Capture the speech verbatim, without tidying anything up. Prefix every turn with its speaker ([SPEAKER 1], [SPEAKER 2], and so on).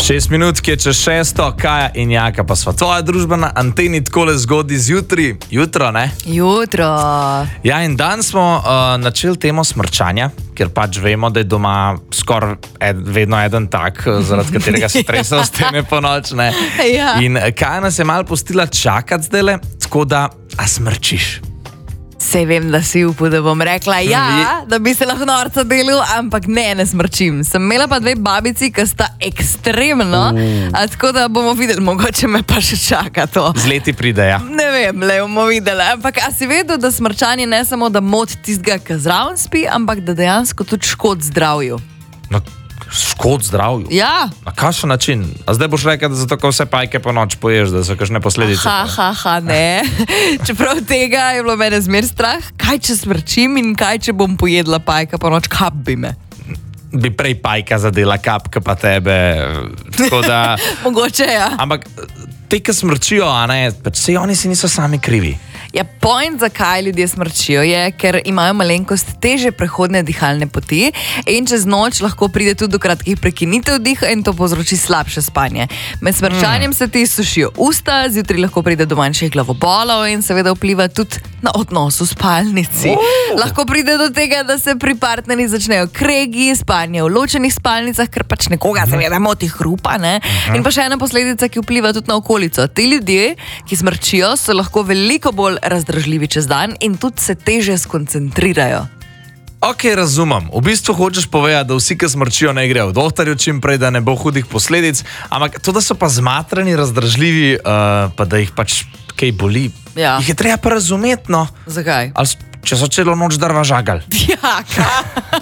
[SPEAKER 1] Šest minut, ki je čez šesto, Kaja in Jaka, pa sva tvoja družba na anteni takole zgodaj zjutraj, jutro, ne?
[SPEAKER 2] Jutro.
[SPEAKER 1] Ja, in dan smo uh, načeli temo smrčanja, ker pač vemo, da je doma skoraj ed, vedno eden tak, zaradi katerega se tresa v stene po noč, ne?
[SPEAKER 2] Ja.
[SPEAKER 1] In Kaja nas je malo pustila čakati zdajle, tako da, a smrčiš?
[SPEAKER 2] Sej vem, da si upal, da bom rekla ja, da bi se lahko norca delil, ampak ne, ne smrčim. Sem imela pa dve babici, ki sta ekstremno, a tako da bomo videli, mogoče me pa še čaka to.
[SPEAKER 1] Z leti pride, ja.
[SPEAKER 2] Ne vem, le bomo videli. Ampak a si vedel, da smrčanje ne samo, da moti tistega, ki zraven spi, ampak da dejansko tudi škod zdravju?
[SPEAKER 1] No, škod zdravju?
[SPEAKER 2] Ja.
[SPEAKER 1] Na kakšen način? A zdaj boš rekel, da zato, ko vse pajke po noč poješ, da so kakšne posledice?
[SPEAKER 2] Ha, ha, ha, ne. Čeprav tega je bilo mene zmer strah, kaj če smrčim in kaj če bom pojedla pajka po noč, kap bi me.
[SPEAKER 1] Bi prej pajka zadela kapka pa tebe, tako da...
[SPEAKER 2] Mogoče, ja.
[SPEAKER 1] Ampak te, ki smrčijo, a ne, pač sej oni si niso sami krivi.
[SPEAKER 2] Ja, point, zakaj ljudje smrčijo, je, ker imajo malenkost teže prehodne dihalne poti in čez noč lahko pride tudi do kratkih prekinitev diha in to povzroči slabše spanje. Med smrčanjem mm. se ti sušijo usta, zjutraj lahko pride do manjših glavobolov in seveda vpliva tudi na odnos v spalnici. Oh. Lahko pride do tega, da se pri partnerji začnejo kregi, spanje v ločenih spalnicah, ker pač nekoga seveda moti hrupa, ne? Uh-huh. In pa še ena posledica, ki vpliva tudi na okolico. Ti ljudje, ki smrčijo, so lahko veliko bolj razdražljivi čez dan in tudi se teže skoncentrirajo.
[SPEAKER 1] Ok, razumem. V bistvu hočeš povedati, da vsi, ki smrčijo, ne grejo v doktorju čim prej, da ne bo hudih posledic, ampak to, da so pa zmatrani, razdražljivi, uh, pa da jih pač kaj boli,
[SPEAKER 2] ja.
[SPEAKER 1] Jih je treba pa razumeti, no.
[SPEAKER 2] Zakaj?
[SPEAKER 1] Ali če so celo noč drva žagali.
[SPEAKER 2] Ja, kaj?